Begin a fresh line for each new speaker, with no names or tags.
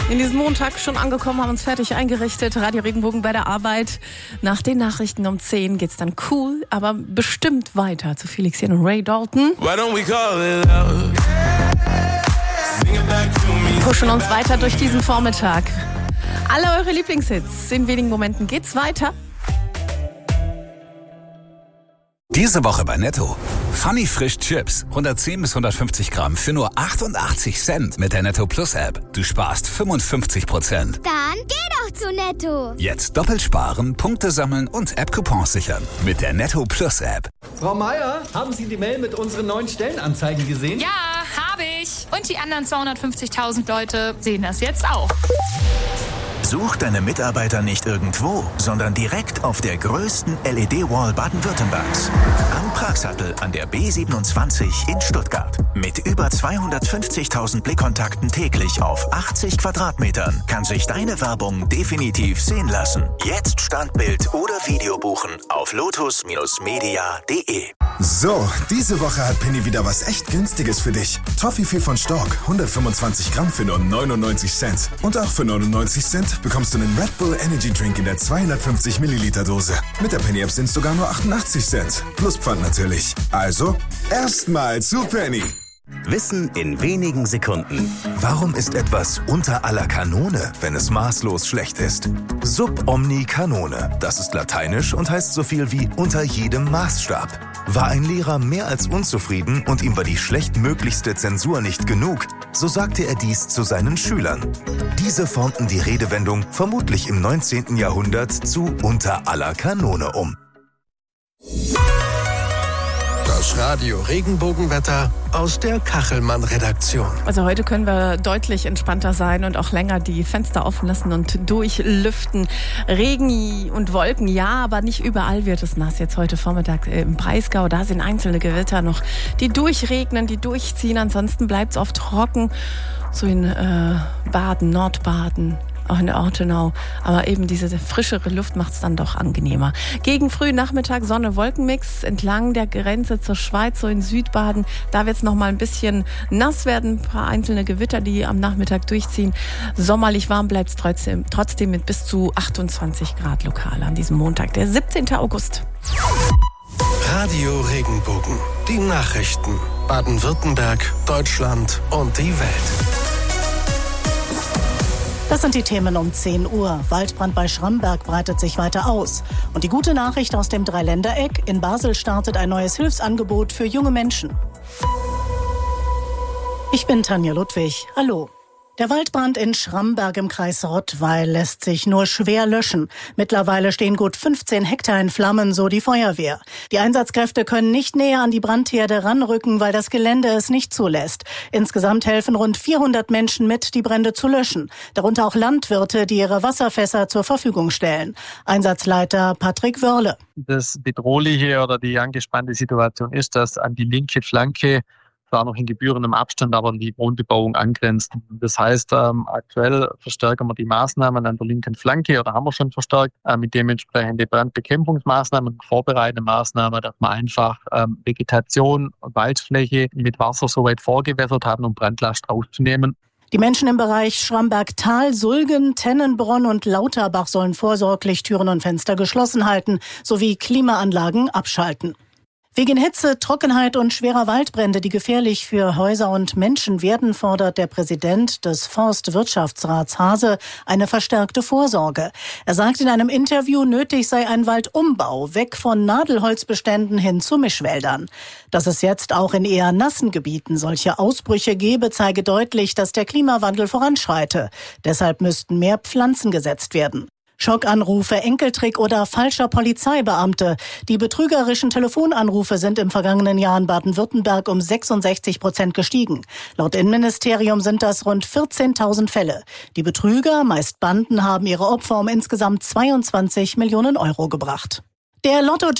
In diesem Montag schon angekommen, haben uns fertig eingerichtet. Radio Regenbogen bei der Arbeit. Nach den Nachrichten um 10 geht's dann cool, aber bestimmt weiter zu Felix Jan und Ray Dalton. Pushen uns weiter durch diesen Vormittag. Alle eure Lieblingshits. In wenigen Momenten geht's weiter.
Diese Woche bei Netto. Funny Frisch Chips. 110 bis 150 Gramm für nur 88 Cent mit der Netto Plus App. Du sparst 55%.
Dann geh doch zu Netto.
Jetzt doppelt sparen, Punkte sammeln und App-Coupons sichern. Mit der Netto Plus App.
Frau Meier, haben Sie die Mail mit unseren neuen Stellenanzeigen gesehen?
Ja, habe ich. Und die anderen 250.000 Leute sehen das jetzt auch.
Such deine Mitarbeiter nicht irgendwo, sondern direkt auf der größten LED-Wall Baden-Württembergs. Am Pragsattel an der B27 in Stuttgart. Mit über 250.000 Blickkontakten täglich auf 80 Quadratmetern kann sich deine Werbung definitiv sehen lassen. Jetzt Standbild oder Video buchen auf lotus-media.de.
So, diese Woche hat Penny wieder was echt Günstiges für dich. Toffifee von Stork, 125 Gramm für nur 99 Cent. Und auch für 99 Cent bekommst du einen Red Bull Energy Drink in der 250 Milliliter Dose. Mit der Penny App sind es sogar nur 88 Cent. Plus Pfand natürlich. Also, erstmal zu Penny.
Wissen in wenigen Sekunden.
Warum ist etwas unter aller Kanone, wenn es maßlos schlecht ist? Sub omni canone, das ist lateinisch und heißt so viel wie unter jedem Maßstab. War ein Lehrer mehr als unzufrieden und ihm war die schlechtmöglichste Zensur nicht genug, so sagte er dies zu seinen Schülern. Diese formten die Redewendung vermutlich im 19. Jahrhundert zu unter aller Kanone um.
Das Radio Regenbogenwetter aus der Kachelmann-Redaktion.
Also heute können wir deutlich entspannter sein und auch länger die Fenster offen lassen und durchlüften. Regen und Wolken, ja, aber nicht überall wird es nass. Jetzt heute Vormittag im Breisgau, da sind einzelne Gewitter noch, die durchregnen, die durchziehen. Ansonsten bleibt es oft trocken, so in Baden, Nordbaden, auch in der Ortenau. Aber eben diese frischere Luft macht es dann doch angenehmer. Gegen frühen Nachmittag Sonne-Wolken-Mix entlang der Grenze zur Schweiz, so in Südbaden. Da wird es noch mal ein bisschen nass werden. Ein paar einzelne Gewitter, die am Nachmittag durchziehen. Sommerlich warm bleibt es trotzdem mit bis zu 28 Grad lokal an diesem Montag, der 17. August.
Radio Regenbogen. Die Nachrichten. Baden-Württemberg, Deutschland und die Welt.
Das sind die Themen um 10 Uhr. Waldbrand bei Schramberg breitet sich weiter aus. Und die gute Nachricht aus dem Dreiländereck: In Basel startet ein neues Hilfsangebot für junge Menschen. Ich bin Tanja Ludwig. Hallo. Der Waldbrand in Schramberg im Kreis Rottweil lässt sich nur schwer löschen. Mittlerweile stehen gut 15 Hektar in Flammen, so die Feuerwehr. Die Einsatzkräfte können nicht näher an die Brandherde ranrücken, weil das Gelände es nicht zulässt. Insgesamt helfen rund 400 Menschen mit, die Brände zu löschen. Darunter auch Landwirte, die ihre Wasserfässer zur Verfügung stellen. Einsatzleiter Patrick Wörle.
Das Bedrohliche oder die angespannte Situation ist, dass an die linke Flanke zwar noch in gebührendem Abstand, aber die Wohnbebauung angrenzt. Das heißt, aktuell verstärken wir die Maßnahmen an der linken Flanke oder haben wir schon verstärkt mit dementsprechende Brandbekämpfungsmaßnahmen und vorbereitende Maßnahmen, dass wir einfach Vegetation und Waldfläche mit Wasser soweit vorgewässert haben, um Brandlast rauszunehmen.
Die Menschen im Bereich Schramberg-Tal, Sulgen, Tennenbronn und Lauterbach sollen vorsorglich Türen und Fenster geschlossen halten sowie Klimaanlagen abschalten. Wegen Hitze, Trockenheit und schwerer Waldbrände, die gefährlich für Häuser und Menschen werden, fordert der Präsident des Forstwirtschaftsrats Hase eine verstärkte Vorsorge. Er sagt in einem Interview, nötig sei ein Waldumbau, weg von Nadelholzbeständen hin zu Mischwäldern. Dass es jetzt auch in eher nassen Gebieten solche Ausbrüche gebe, zeige deutlich, dass der Klimawandel voranschreite. Deshalb müssten mehr Pflanzen gesetzt werden. Schockanrufe, Enkeltrick oder falscher Polizeibeamte. Die betrügerischen Telefonanrufe sind im vergangenen Jahr in Baden-Württemberg um 66% gestiegen. Laut Innenministerium sind das rund 14.000 Fälle. Die Betrüger, meist Banden, haben ihre Opfer um insgesamt 22 Millionen Euro gebracht. Der Lotto